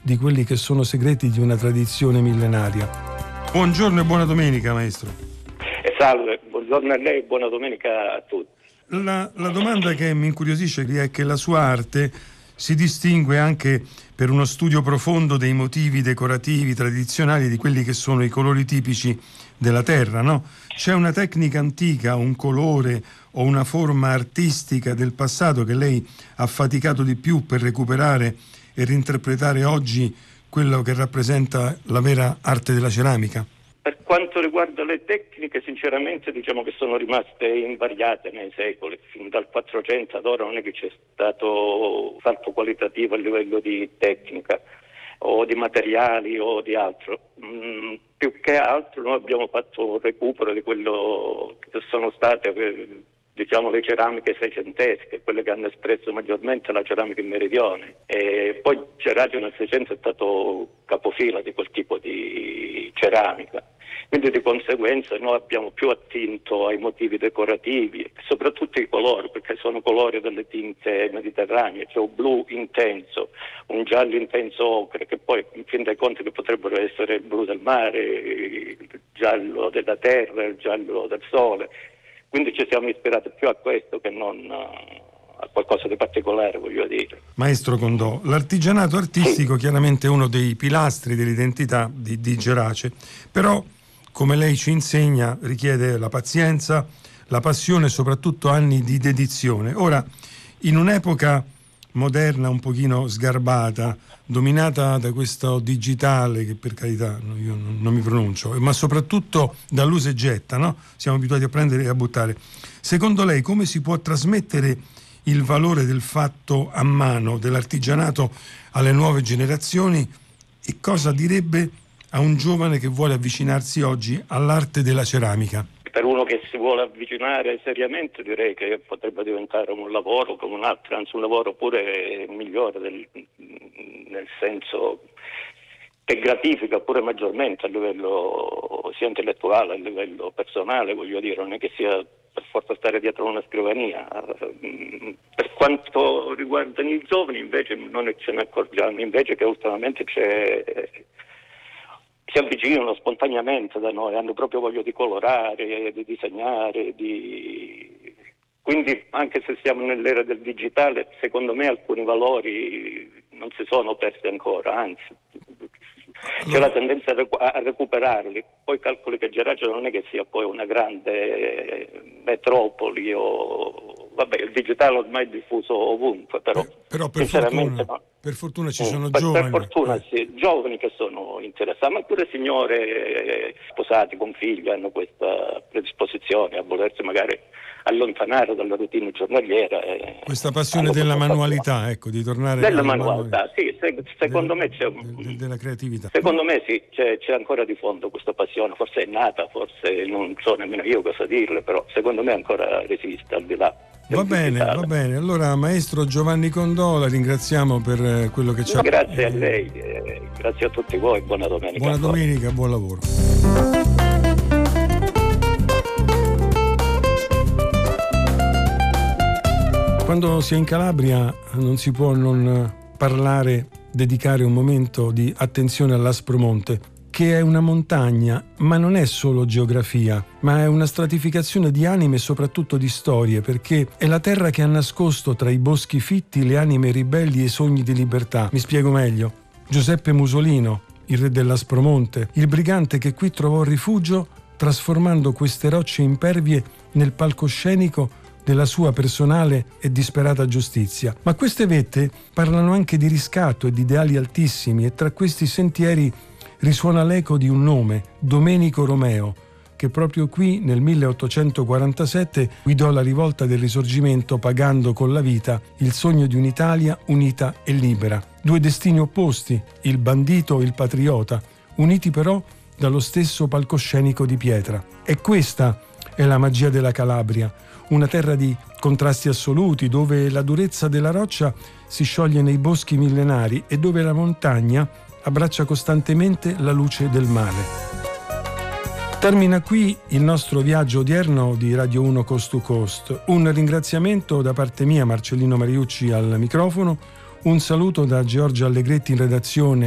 di quelli che sono segreti di una tradizione millenaria. Buongiorno e buona domenica, maestro. Salve, buongiorno a lei e buona domenica a tutti. La domanda che mi incuriosisce è che la sua arte si distingue anche per uno studio profondo dei motivi decorativi tradizionali, di quelli che sono i colori tipici della terra, no? C'è una tecnica antica, un colore o una forma artistica del passato che lei ha faticato di più per recuperare e reinterpretare oggi quello che rappresenta la vera arte della ceramica? Per quanto riguarda le tecniche, sinceramente diciamo che sono rimaste invariate nei secoli, fin dal 400 ad ora non è che c'è stato salto qualitativo a livello di tecnica o di materiali o di altro. Più che altro noi abbiamo fatto un recupero di quello che sono state diciamo le ceramiche seicentesche, quelle che hanno espresso maggiormente la ceramica in meridione, e poi Ceraccio nel Seicento è stato capofila di quel tipo di ceramica, quindi di conseguenza noi abbiamo più attinto ai motivi decorativi e soprattutto i colori, perché sono colori delle tinte mediterranee, cioè un blu intenso, un giallo intenso ocre, che poi in fin dei conti che potrebbero essere il blu del mare, il giallo della terra, il giallo del sole. Quindi ci siamo ispirati più a questo che non a qualcosa di particolare, voglio dire. Maestro Condò, l'artigianato artistico chiaramente è uno dei pilastri dell'identità di Gerace, però come lei ci insegna richiede la pazienza, la passione e soprattutto anni di dedizione. Ora, in un'epoca moderna un pochino sgarbata, dominata da questo digitale che per carità io non mi pronuncio, ma soprattutto dall'usa e getta, no? Siamo abituati a prendere e a buttare. Secondo lei come si può trasmettere il valore del fatto a mano, dell'artigianato alle nuove generazioni, e cosa direbbe a un giovane che vuole avvicinarsi oggi all'arte della ceramica? Per uno che si vuole avvicinare seriamente direi che potrebbe diventare un lavoro come un altro, anzi un lavoro pure migliore nel senso che gratifica pure maggiormente a livello sia intellettuale, a livello personale, voglio dire, non è che sia per forza stare dietro una scrivania. Per quanto riguarda i giovani invece non ce ne accorgiamo, invece che ultimamente si avvicinano spontaneamente da noi, hanno proprio voglia di colorare, di disegnare, quindi anche se siamo nell'era del digitale, secondo me alcuni valori non si sono persi ancora, anzi c'è la tendenza a recuperarli. Poi calcoli che Gerace non è che sia poi una grande metropoli il digitale ormai è diffuso ovunque, però per fortuna ci sono giovani. Per fortuna sì, giovani che sono interessati, ma pure signore sposati con figli hanno questa predisposizione a volersi magari allontanare dalla routine giornaliera. Questa passione della manualità, ecco, di tornare alla manualità, sì, secondo me c'è della creatività. Secondo me sì, c'è ancora di fondo questa passione, forse è nata, forse non so nemmeno io cosa dirle, però secondo me ancora resiste al di là. Va bene. Allora, maestro Giovanni Condò, la ringraziamo per quello che ci ha... Grazie a lei, grazie a tutti voi, buona domenica. Buona domenica, buon lavoro. Quando si è in Calabria non si può non dedicare un momento di attenzione all'Aspromonte, che è una montagna, ma non è solo geografia, ma è una stratificazione di anime e soprattutto di storie, perché è la terra che ha nascosto tra i boschi fitti le anime ribelli e i sogni di libertà. Mi spiego meglio. Giuseppe Musolino, il re dell'Aspromonte, il brigante che qui trovò rifugio trasformando queste rocce impervie nel palcoscenico della sua personale e disperata giustizia. Ma queste vette parlano anche di riscatto e di ideali altissimi, e tra questi sentieri risuona l'eco di un nome, Domenico Romeo, che proprio qui nel 1847 guidò la rivolta del Risorgimento pagando con la vita il sogno di un'Italia unita e libera. Due destini opposti, il bandito e il patriota, uniti però dallo stesso palcoscenico di pietra. E questa è la magia della Calabria, una terra di contrasti assoluti, dove la durezza della roccia si scioglie nei boschi millenari e dove la montagna abbraccia costantemente la luce del mare. Termina qui il nostro viaggio odierno di Radio 1 Coast to Coast. Un ringraziamento da parte mia, Marcellino Mariucci al microfono, un saluto da Giorgia Allegretti in redazione